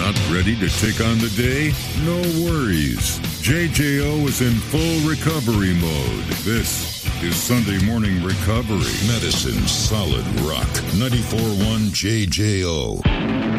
Not ready to take on the day? No worries. JJO is in full recovery mode. This is Sunday Morning Recovery. Medicine Solid Rock. 94.1 JJO.